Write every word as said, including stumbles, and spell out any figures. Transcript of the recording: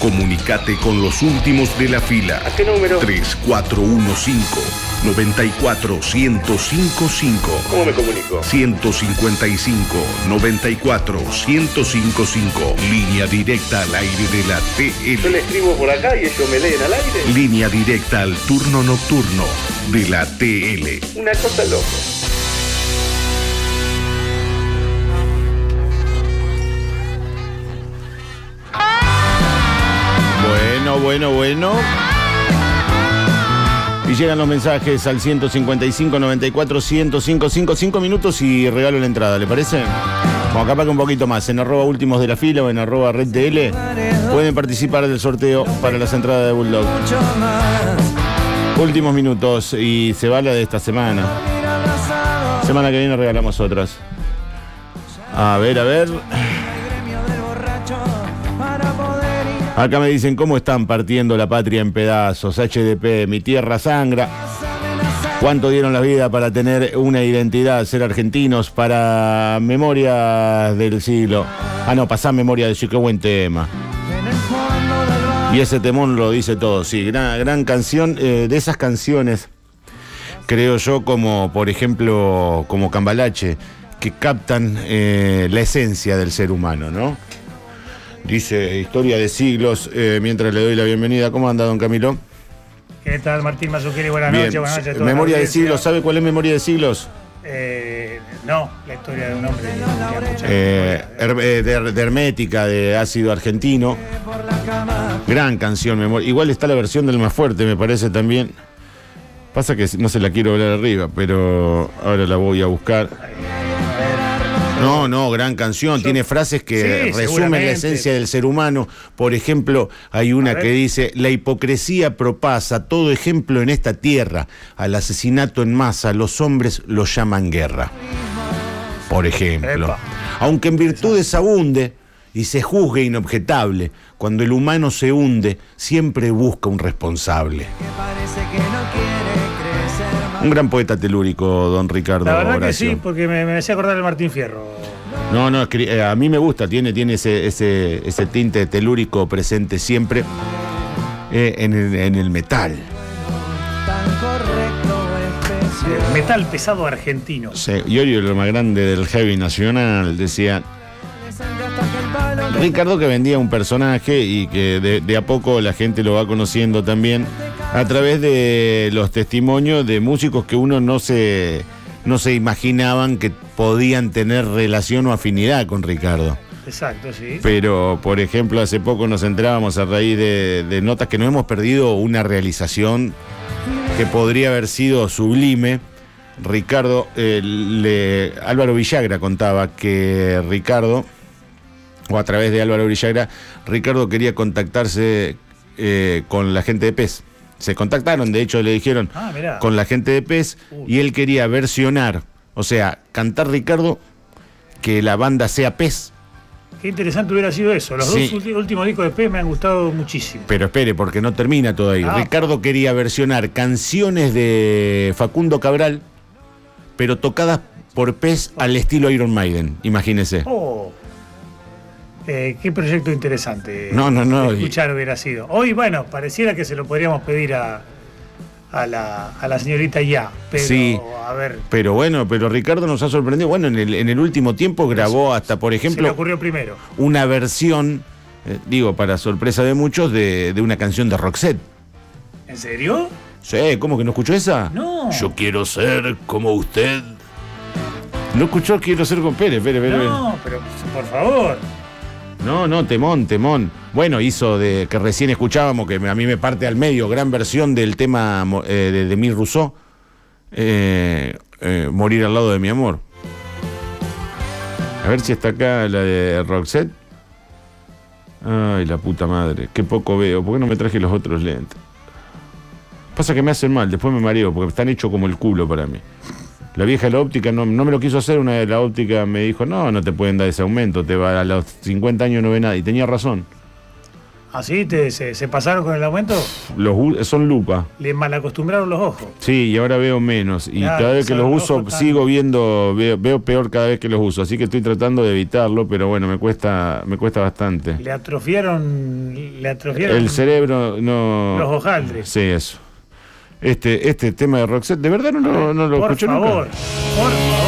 Comunicate con los últimos de la fila. ¿A qué número? tres cuatro uno cinco, nueve cuatro, uno cero cinco cinco. ¿Cómo me comunico? ciento cincuenta y cinco, noventa y cuatro, ciento cincuenta y cinco. Línea directa al aire de la T L. Yo le escribo por acá y ellos me leen al aire. Línea directa al turno nocturno de la T L. Una cosa loca. Bueno, bueno, bueno. Y llegan los mensajes al ciento cincuenta y cinco, noventa y cuatro, ciento cincuenta y cinco. Cinco minutos y regalo la entrada, ¿le parece? Bueno, capaz que un poquito más. En arroba últimos de la fila o en arroba red T L pueden participar del sorteo para las entradas de Bulldog. Últimos minutos y se va la de esta semana. Semana que viene regalamos otras. A ver, a ver. Acá me dicen cómo están partiendo la patria en pedazos. H D P, mi tierra sangra. ¿Cuánto dieron la vida para tener una identidad, ser argentinos? Para memoria del siglo. Ah, no, pasá memoria del siglo, qué buen tema. Y ese temón lo dice todo, sí. Gran, gran canción. Eh, de esas canciones, creo yo, como por ejemplo, como Cambalache, que captan eh, la esencia del ser humano, ¿no? Dice, historia de siglos, eh, mientras le doy la bienvenida. ¿Cómo anda, don Camilo? ¿Qué tal, Martín Mazzucchelli? Buenas Bien. noches, buenas noches a todos. Memoria de siglos, ¿sabe cuál es Memoria de siglos? Eh, no, la historia de un hombre. Eh, her- eh, de, de Hermética, de ácido argentino. Gran canción, Memoria. Igual está la versión del más fuerte, me parece también. Pasa que no se la quiero hablar arriba, pero ahora la voy a buscar. No, no, gran canción. Yo, Tiene frases que sí, resumen la esencia del ser humano. Por ejemplo, hay una que dice: la hipocresía propasa todo ejemplo en esta tierra. Al asesinato en masa, los hombres lo llaman guerra. Por ejemplo. Epa. Aunque en virtudes abunde y se juzgue inobjetable, cuando el humano se hunde, siempre busca un responsable. Un gran poeta telúrico, don Ricardo La verdad Horacio. que sí, porque me, me hacía acordar del Martín Fierro. No, no, a mí me gusta, tiene, tiene ese, ese, ese tinte telúrico presente siempre eh, en, el, en el metal. El metal pesado argentino. Sí, y hoy lo más grande del heavy nacional, decía Ricardo, que vendía un personaje y que de, de a poco la gente lo va conociendo también a través de los testimonios de músicos que uno no se, no se imaginaban que podían tener relación o afinidad con Ricardo. Exacto, sí. Pero, por ejemplo, hace poco nos enterábamos a raíz de, de notas que no hemos perdido una realización que podría haber sido sublime. Ricardo, eh, le, Álvaro Villagra contaba que Ricardo, o a través de Álvaro Villagra, Ricardo quería contactarse eh, con la gente de P E S. Se contactaron, de hecho le dijeron ah, con la gente de P E S uh. y él quería versionar, o sea, cantar Ricardo, que la banda sea P E S. Qué interesante hubiera sido eso. Los sí. dos últimos discos de P E S me han gustado muchísimo. Pero espere, porque no termina todo ahí. Ah. Ricardo quería versionar canciones de Facundo Cabral, pero tocadas por P E S oh. al estilo Iron Maiden, imagínese. Oh. Eh, qué proyecto interesante. No, no, no. Escuchar hubiera sido. Hoy, bueno, pareciera que se lo podríamos pedir a, a, la, a la señorita Ya. Pero, sí, a ver. Pero bueno, pero Ricardo nos ha sorprendido. Bueno, en el, en el último tiempo grabó hasta, por ejemplo. Se le ocurrió primero. Una versión, eh, digo, para sorpresa de muchos, de, de una canción de Roxette. ¿En serio? Sí, ¿cómo que no escuchó esa? No. Yo quiero ser como usted. ¿No escuchó Quiero ser con Pérez? Pérez, Pérez. No, pero por favor. No, no, temón, temón. Bueno, hizo de que recién escuchábamos, que a mí me parte al medio, gran versión del tema eh, de Demi Rousseau, eh, eh, Morir al lado de mi amor. A ver si está acá la de Roxette. Ay, la puta madre, qué poco veo. ¿Por qué no me traje los otros lentes? Pasa que me hacen mal, después me mareo, porque están hechos como el culo para mí. La vieja de la óptica no, no me lo quiso hacer. Una de la óptica me dijo, no, no te pueden dar ese aumento, te va a los cincuenta años no ve nada. Y tenía razón. ¿Así te, se, se pasaron con el aumento? Los u- son lupa. Le malacostumbraron los ojos. Sí, y ahora veo menos. Y Claro, cada vez que son los los uso, ojos tan- sigo viendo, veo, veo peor cada vez que los uso. Así que estoy tratando de evitarlo, pero bueno, me cuesta, me cuesta bastante. Le atrofiaron, le atrofiaron El cerebro no. los hojaldres. Sí, eso. Este, este tema de Roxette, de verdad no lo, no lo Por escuché favor, nunca. por favor.